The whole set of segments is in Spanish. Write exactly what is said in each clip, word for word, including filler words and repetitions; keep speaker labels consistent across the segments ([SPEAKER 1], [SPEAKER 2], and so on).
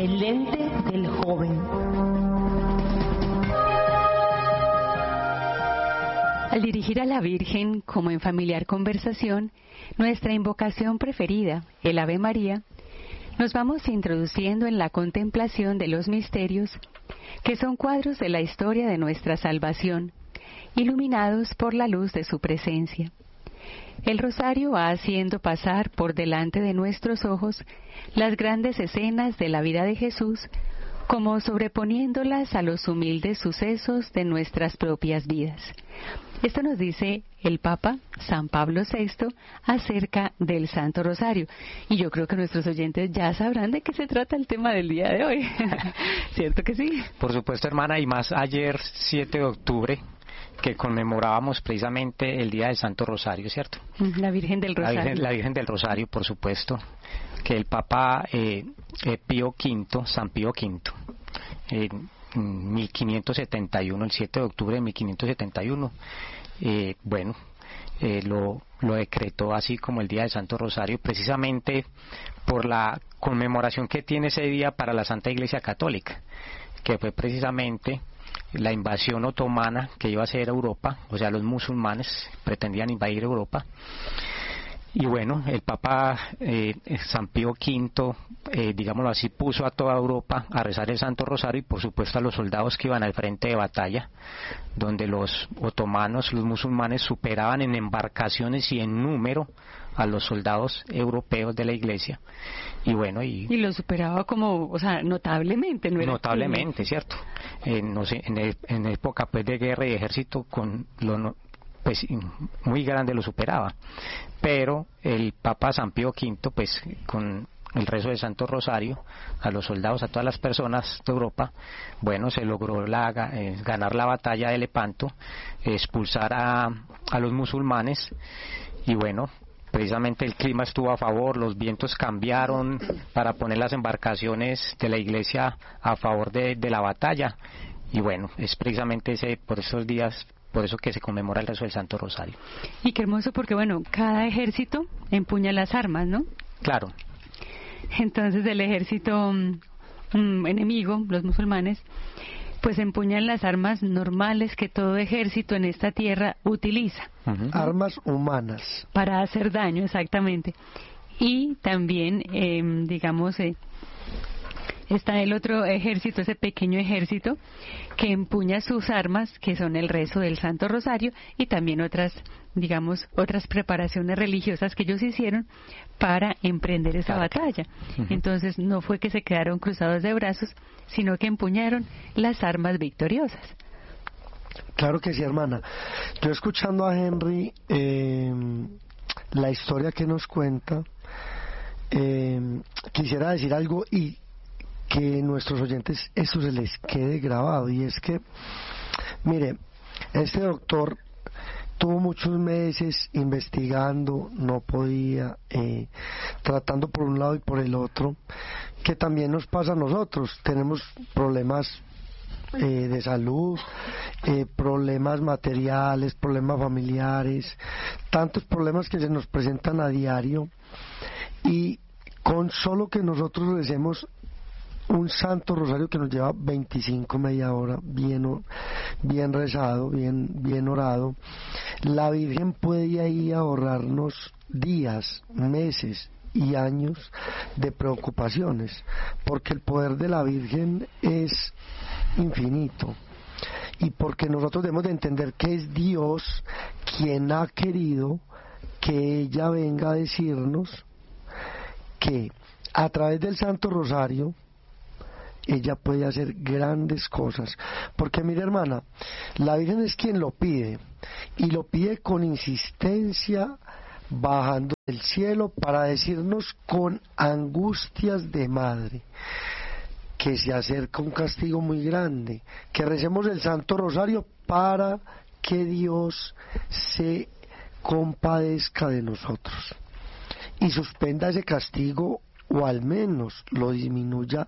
[SPEAKER 1] el lente del joven.
[SPEAKER 2] Al dirigir a la Virgen, como en familiar conversación, nuestra invocación preferida, el Ave María, nos vamos introduciendo en la contemplación de los misterios, que son cuadros de la historia de nuestra salvación, iluminados por la luz de su presencia. El rosario va haciendo pasar por delante de nuestros ojos las grandes escenas de la vida de Jesús, como sobreponiéndolas a los humildes sucesos de nuestras propias vidas. Esto nos dice el Papa San Pablo sexto acerca del Santo Rosario. Y yo creo que nuestros oyentes ya sabrán de qué se trata el tema del día de hoy. ¿Cierto que sí?
[SPEAKER 3] Por supuesto, hermana, y más ayer, siete de octubre, que conmemorábamos precisamente el Día del Santo Rosario, ¿cierto?
[SPEAKER 2] La Virgen del Rosario.
[SPEAKER 3] La Virgen, la Virgen del Rosario, por supuesto, que el Papa eh, eh, Pío quinto, San Pío quinto, eh, mil quinientos setenta y uno, el siete de octubre de mil quinientos setenta y uno, eh, bueno, eh, lo, lo decretó así como el Día del Santo Rosario, precisamente por la conmemoración que tiene ese día para la Santa Iglesia Católica, que fue precisamente la invasión otomana que iba a ser Europa, o sea, los musulmanes pretendían invadir Europa. Y bueno, el Papa eh, San Pío quinto, eh, digámoslo así, puso a toda Europa a rezar el Santo Rosario y por supuesto a los soldados que iban al frente de batalla, donde los otomanos, los musulmanes, superaban en embarcaciones y en número a los soldados europeos de la Iglesia. Y bueno, y,
[SPEAKER 2] y lo superaba como, o sea, notablemente, ¿no era?
[SPEAKER 3] Notablemente, ¿cierto? Eh, no sé, en, el, en época pues de guerra y ejército, con lo no, pues muy grande lo superaba, pero el Papa San Pío quinto, pues con el rezo del Santo Rosario a los soldados, a todas las personas de Europa, bueno, se logró la, eh, ganar la batalla de Lepanto, expulsar a, a los musulmanes, y bueno, precisamente el clima estuvo a favor, los vientos cambiaron para poner las embarcaciones de la Iglesia a favor de, de la batalla, y bueno, es precisamente ese, por esos días, por eso que se conmemora el rezo del Santo Rosario.
[SPEAKER 2] Y qué hermoso, porque bueno, cada ejército empuña las armas, ¿no?
[SPEAKER 3] Claro.
[SPEAKER 2] Entonces el ejército um, enemigo, los musulmanes, pues empuñan las armas normales que todo ejército en esta tierra utiliza.
[SPEAKER 4] Uh-huh. Armas humanas.
[SPEAKER 2] Para hacer daño, exactamente. Y también, eh, digamos, eh, está el otro ejército, ese pequeño ejército, que empuña sus armas, que son el rezo del Santo Rosario, y también otras, digamos, otras preparaciones religiosas que ellos hicieron para emprender esa batalla. Uh-huh. Entonces, no fue que se quedaron cruzados de brazos, sino que empuñaron las armas victoriosas.
[SPEAKER 4] Claro que sí, hermana. Yo escuchando a Henry, eh, la historia que nos cuenta, eh, quisiera decir algo y que nuestros oyentes eso se les quede grabado, y es que, mire, este doctor tuvo muchos meses investigando, no podía, eh, tratando por un lado y por el otro, que también nos pasa a nosotros, tenemos problemas eh, de salud, eh, problemas materiales, problemas familiares, tantos problemas que se nos presentan a diario, y con solo que nosotros recemos un Santo Rosario que nos lleva veinticinco, media hora, bien, bien rezado, bien, bien orado, la Virgen puede ahí ahorrarnos días, meses y años de preocupaciones, porque el poder de la Virgen es infinito, y porque nosotros debemos de entender que es Dios quien ha querido que ella venga a decirnos que a través del Santo Rosario ella puede hacer grandes cosas, porque mire, hermana, la Virgen es quien lo pide, y lo pide con insistencia, bajando del cielo para decirnos con angustias de madre que se acerca un castigo muy grande, que recemos el Santo Rosario para que Dios se compadezca de nosotros y suspenda ese castigo, o al menos lo disminuya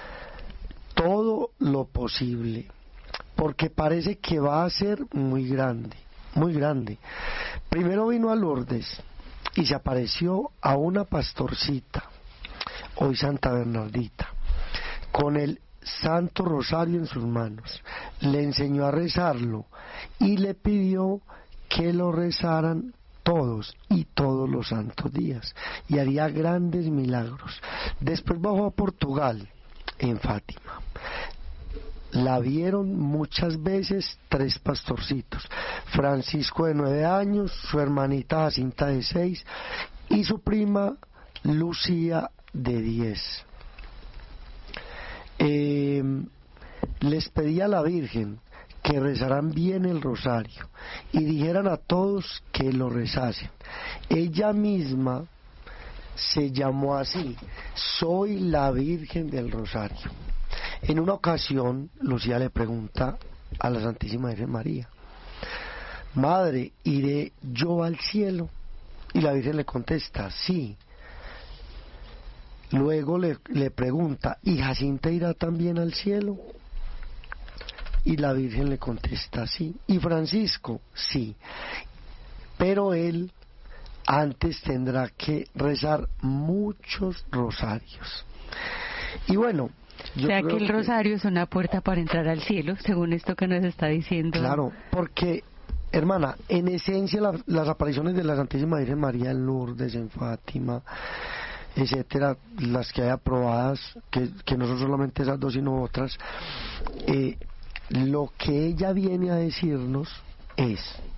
[SPEAKER 4] todo lo posible, porque parece que va a ser muy grande, muy grande. Primero vino a Lourdes y se apareció a una pastorcita, hoy Santa Bernardita. con el Santo Rosario en sus manos, le enseñó a rezarlo y le pidió que lo rezaran todos y todos los santos días, y haría grandes milagros. Después bajó a Portugal, en Fátima. La vieron muchas veces tres pastorcitos: Francisco, de nueve años, su hermanita Jacinta, de seis, y su prima Lucía, de diez. Eh, les pedía a la Virgen que rezaran bien el rosario y dijeran a todos que lo rezasen. Ella misma se llamó así: soy la Virgen del Rosario. En una ocasión, Lucía le pregunta a la Santísima Virgen María: Madre, ¿iré yo al cielo? Y la Virgen le contesta: sí. Luego le, le pregunta: ¿y Jacinta irá también al cielo? Y la Virgen le contesta: sí. ¿Y Francisco? Sí. Pero él antes tendrá que rezar muchos rosarios. Y bueno, yo
[SPEAKER 2] o sea
[SPEAKER 4] creo
[SPEAKER 2] que el
[SPEAKER 4] que,
[SPEAKER 2] rosario es una puerta para entrar al cielo, según esto que nos está diciendo.
[SPEAKER 4] Claro, porque, hermana, en esencia la, las apariciones de la Santísima Virgen María en Lourdes, en Fátima, etcétera, las que hay aprobadas, que, que no son solamente esas dos sino otras, eh, lo que ella viene a decirnos es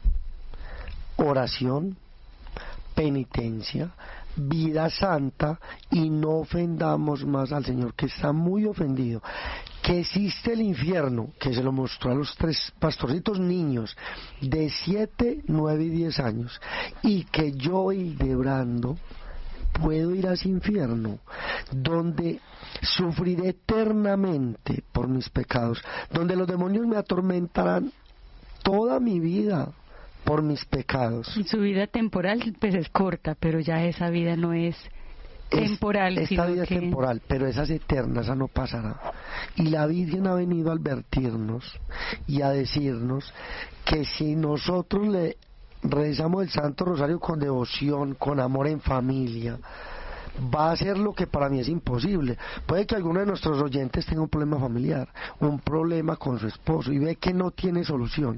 [SPEAKER 4] oración, penitencia, vida santa, y no ofendamos más al Señor, que está muy ofendido. Que existe el infierno, que se lo mostró a los tres pastorcitos niños de siete, nueve y diez años, y que yo, Hildebrando, puedo ir a ese infierno donde sufriré eternamente por mis pecados, donde los demonios me atormentarán toda mi vida por mis pecados.
[SPEAKER 2] Y su vida temporal pues es corta, pero ya esa vida no es temporal.
[SPEAKER 4] Es, esta vida es
[SPEAKER 2] que...
[SPEAKER 4] temporal, pero esa es eterna, esa no pasará. Y la Virgen ha venido a advertirnos y a decirnos que si nosotros le rezamos el Santo Rosario con devoción, con amor, en familia, va a ser lo que para mí es imposible. Puede que alguno de nuestros oyentes tenga un problema familiar, un problema con su esposo, y ve que no tiene solución.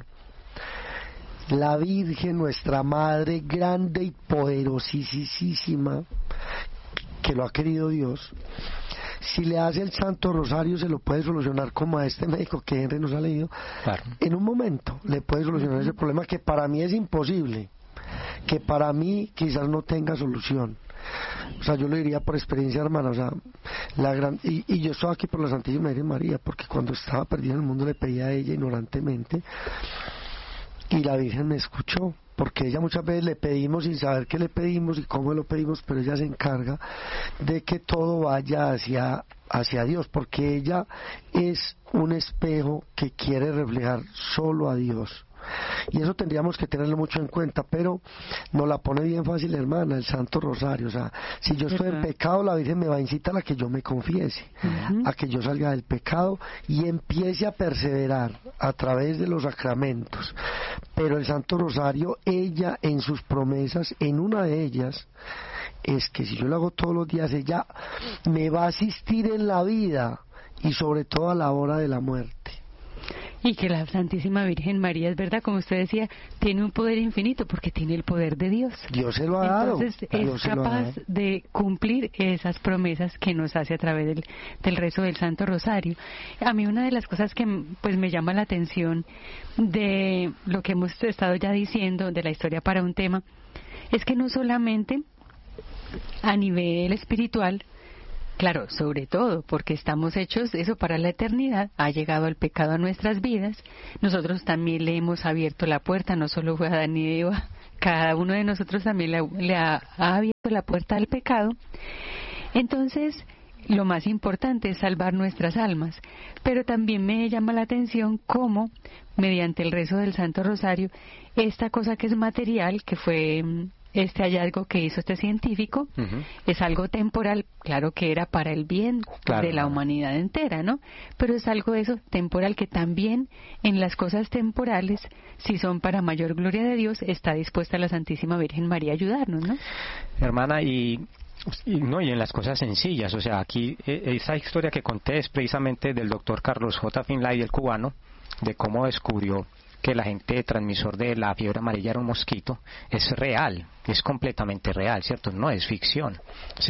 [SPEAKER 4] La Virgen, nuestra Madre, grande y poderosísima, que lo ha querido Dios, si le hace el Santo Rosario, se lo puede solucionar, como a este médico que Henry nos ha leído. Claro. En un momento le puede solucionar ese problema que para mí es imposible, que para mí quizás no tenga solución. O sea, yo lo diría por experiencia, hermana. O sea, la gran y, y yo estoy aquí por la Santísima Virgen María, porque cuando estaba perdida en el mundo le pedí a ella ignorantemente, y la Virgen me escuchó, porque ella muchas veces le pedimos sin saber qué le pedimos y cómo lo pedimos, pero ella se encarga de que todo vaya hacia, hacia Dios, porque ella es un espejo que quiere reflejar solo a Dios. Y eso tendríamos que tenerlo mucho en cuenta, pero nos la pone bien fácil, hermana, el Santo Rosario. O sea, si yo estoy en pecado, la Virgen me va a incitar a que yo me confiese, uh-huh. a que yo salga del pecado y empiece a perseverar a través de los sacramentos. Pero el Santo Rosario, ella en sus promesas, en una de ellas, es que si yo lo hago todos los días, ella me va a asistir en la vida y sobre todo a la hora de la muerte.
[SPEAKER 2] Y que la Santísima Virgen María, es verdad, como usted decía, tiene un poder infinito porque tiene el poder de Dios.
[SPEAKER 4] Dios se lo ha dado.
[SPEAKER 2] Entonces es capaz de cumplir esas promesas que nos hace a través del, del rezo del Santo Rosario. A mí una de las cosas que pues me llama la atención de lo que hemos estado ya diciendo, de la historia para un tema, es que no solamente a nivel espiritual, claro, sobre todo porque estamos hechos eso para la eternidad, ha llegado el pecado a nuestras vidas, nosotros también le hemos abierto la puerta, no solo fue Adán y Eva, cada uno de nosotros también le, le ha, ha abierto la puerta al pecado. Entonces, lo más importante es salvar nuestras almas, pero también me llama la atención cómo, mediante el rezo del Santo Rosario, esta cosa que es material, que fue este hallazgo que hizo este científico, uh-huh. es algo temporal, claro que era para el bien claro, de la humanidad entera, ¿no? Pero es algo de eso temporal que también en las cosas temporales, si son para mayor gloria de Dios, está dispuesta la Santísima Virgen María a ayudarnos, ¿no?
[SPEAKER 3] Hermana, y Y, no, y en las cosas sencillas, o sea, aquí eh, esa historia que conté es precisamente del doctor Carlos J. Finlay, el cubano, de cómo descubrió que el agente transmisor de la fiebre amarilla era un mosquito. Es real, es completamente real, ¿cierto? No es ficción, ¿sí?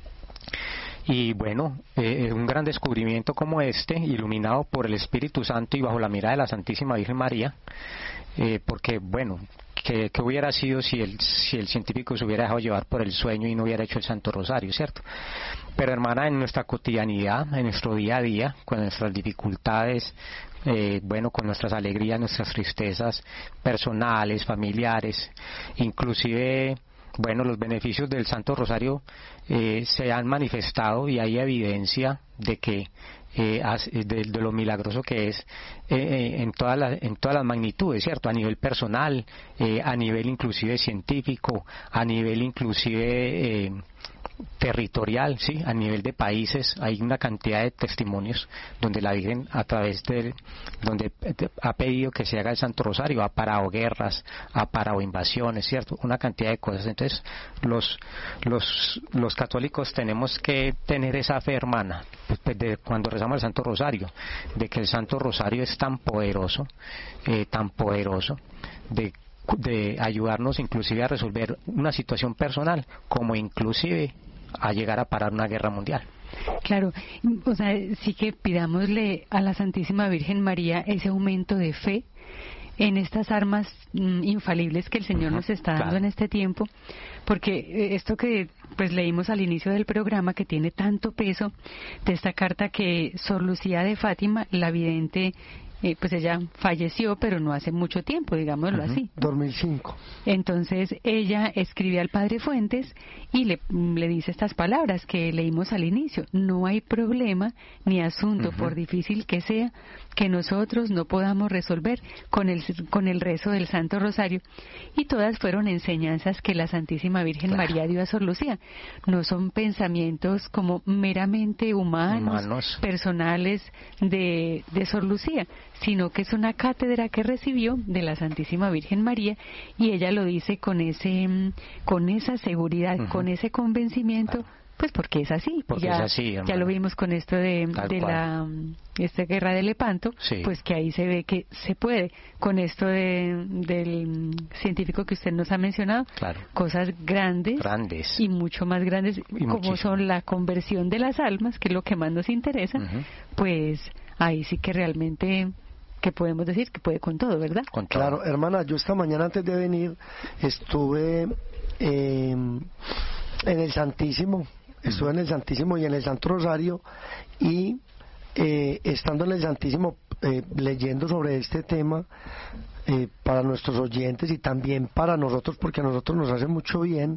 [SPEAKER 3] Y bueno, eh, un gran descubrimiento como este, iluminado por el Espíritu Santo y bajo la mirada de la Santísima Virgen María, eh, porque bueno, ¿qué, qué hubiera sido si el, si el científico se hubiera dejado llevar por el sueño y no hubiera hecho el Santo Rosario, ¿cierto? Pero hermana, en nuestra cotidianidad, en nuestro día a día, con nuestras dificultades, eh, bueno, con nuestras alegrías, nuestras tristezas personales, familiares, inclusive... Bueno, los beneficios del Santo Rosario eh, se han manifestado y hay evidencia de que eh, de, de lo milagroso que es eh, en todas las en todas las magnitudes, ¿cierto? A nivel personal, eh, a nivel inclusive científico, a nivel inclusive eh, territorial, sí, a nivel de países hay una cantidad de testimonios donde la Virgen a través de donde ha pedido que se haga el Santo Rosario, ha parado guerras, ha parado invasiones, cierto, una cantidad de cosas. Entonces los los los católicos tenemos que tener esa fe, hermana, de cuando rezamos el Santo Rosario, de que el Santo Rosario es tan poderoso, eh, tan poderoso, de de ayudarnos inclusive a resolver una situación personal, como inclusive a llegar a parar una guerra mundial.
[SPEAKER 2] Claro, o sea, sí que pidámosle a la Santísima Virgen María ese aumento de fe en estas armas mm, infalibles que el Señor uh-huh, nos está dando, claro, en este tiempo, porque esto que pues leímos al inicio del programa, que tiene tanto peso, de esta carta que Sor Lucía de Fátima, la vidente, Eh, pues ella falleció, pero no hace mucho tiempo, digámoslo uh-huh. así.
[SPEAKER 4] dos mil cinco.
[SPEAKER 2] Entonces ella escribe al Padre Fuentes y le, le dice estas palabras que leímos al inicio: no hay problema ni asunto, uh-huh. por difícil que sea, que nosotros no podamos resolver con el, con el rezo del Santo Rosario. Y todas fueron enseñanzas que la Santísima Virgen claro. María dio a Sor Lucía. No son pensamientos como meramente humanos, humanos. personales de, de Sor Lucía, sino que es una cátedra que recibió de la Santísima Virgen María, y ella lo dice con ese con esa seguridad, uh-huh. con ese convencimiento, pues porque es así.
[SPEAKER 3] Porque
[SPEAKER 2] ya,
[SPEAKER 3] es así,
[SPEAKER 2] ya lo vimos con esto de, de la esta guerra de Lepanto,
[SPEAKER 3] sí.
[SPEAKER 2] pues que ahí se ve que se puede, con esto de, del científico que usted nos ha mencionado,
[SPEAKER 3] claro.
[SPEAKER 2] cosas grandes,
[SPEAKER 3] grandes
[SPEAKER 2] y mucho más grandes,
[SPEAKER 3] y
[SPEAKER 2] como
[SPEAKER 3] muchísimo.
[SPEAKER 2] Son la conversión de las almas, que es lo que más nos interesa, uh-huh. pues ahí sí que realmente que podemos decir que puede con todo, ¿verdad?
[SPEAKER 3] Con todo.
[SPEAKER 4] Claro, hermana, yo esta mañana antes de venir estuve eh, en el Santísimo, estuve uh-huh. en el Santísimo y en el Santo Rosario, y eh, estando en el Santísimo eh, leyendo sobre este tema eh, para nuestros oyentes y también para nosotros, porque a nosotros nos hace mucho bien,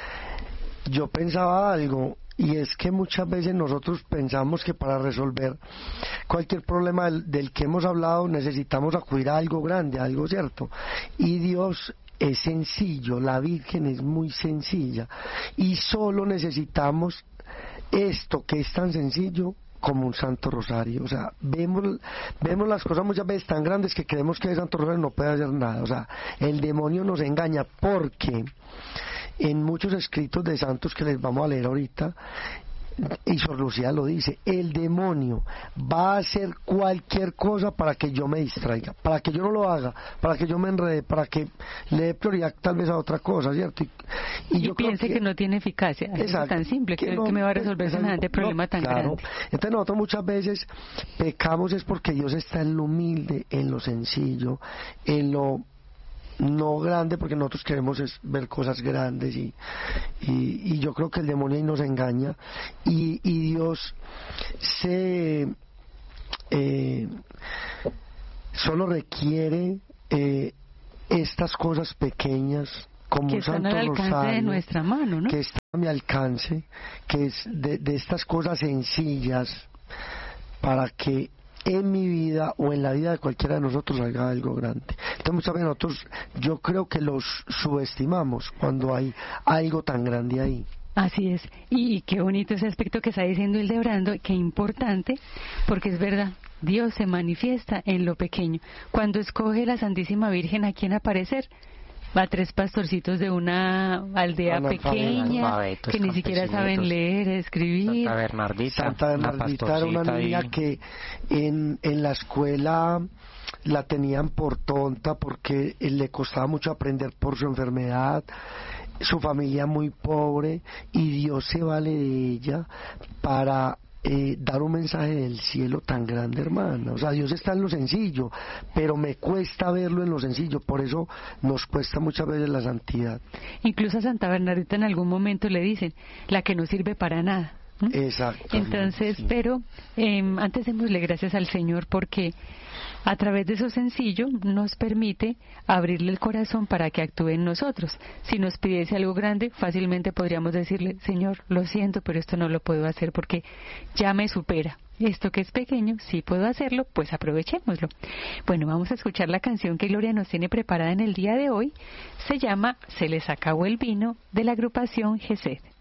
[SPEAKER 4] yo pensaba algo. Y es que muchas veces nosotros pensamos que para resolver cualquier problema del, del que hemos hablado necesitamos acudir a algo grande, a algo cierto. Y Dios es sencillo, la Virgen es muy sencilla. Y solo necesitamos esto que es tan sencillo como un Santo Rosario. O sea, vemos, vemos las cosas muchas veces tan grandes que creemos que el Santo Rosario no puede hacer nada. O sea, el demonio nos engaña, porque en muchos escritos de santos que les vamos a leer ahorita, y Sor Lucía lo dice, el demonio va a hacer cualquier cosa para que yo me distraiga, para que yo no lo haga, para que yo me enrede, para que le dé prioridad tal vez a otra cosa, ¿cierto? Y,
[SPEAKER 2] y, y yo piense que, que no tiene eficacia, exacto, es tan simple, que, que, no, que me va a resolver semejante problema no, tan
[SPEAKER 4] claro.
[SPEAKER 2] grande.
[SPEAKER 4] Entonces nosotros muchas veces pecamos es porque Dios está en lo humilde, en lo sencillo, en lo no grande, porque nosotros queremos es ver cosas grandes, y, y, y yo creo que el demonio ahí nos engaña, y, y Dios se eh, solo requiere eh, estas cosas pequeñas como
[SPEAKER 2] que
[SPEAKER 4] un
[SPEAKER 2] están
[SPEAKER 4] Santo
[SPEAKER 2] al alcance
[SPEAKER 4] Rosario,
[SPEAKER 2] de nuestra mano, ¿no?
[SPEAKER 4] que está a mi alcance, que es de, de estas cosas sencillas, para que en mi vida o en la vida de cualquiera de nosotros salga algo grande. Entonces muchas veces nosotros, yo creo que los subestimamos cuando hay algo tan grande ahí.
[SPEAKER 2] Así es, y qué bonito ese aspecto que está diciendo Hildebrando, qué importante, porque es verdad, Dios se manifiesta en lo pequeño. Cuando escoge la Santísima Virgen a quién aparecer, a tres pastorcitos de una aldea pequeña que ni siquiera saben leer, escribir.
[SPEAKER 3] Santa Bernardita.
[SPEAKER 4] Santa Bernardita era una niña y... que en, en la escuela la tenían por tonta porque le costaba mucho aprender por su enfermedad, su familia muy pobre, y Dios se vale de ella para eh, dar un mensaje del cielo tan grande, hermana. O sea, Dios está en lo sencillo, pero me cuesta verlo en lo sencillo, por eso nos cuesta muchas veces la santidad.
[SPEAKER 2] Incluso a Santa Bernardita en algún momento le dicen, la que no sirve para nada. ¿Mm?
[SPEAKER 4] Exacto.
[SPEAKER 2] Entonces,
[SPEAKER 4] sí.
[SPEAKER 2] pero eh, antes démosle gracias al Señor porque a través de eso sencillo nos permite abrirle el corazón para que actúe en nosotros. Si nos pidiese algo grande, fácilmente podríamos decirle, Señor, lo siento, pero esto no lo puedo hacer porque ya me supera. Esto que es pequeño, si puedo hacerlo, pues aprovechémoslo. Bueno, vamos a escuchar la canción que Gloria nos tiene preparada en el día de hoy. Se llama Se les acabó el vino, de la agrupación Gesed.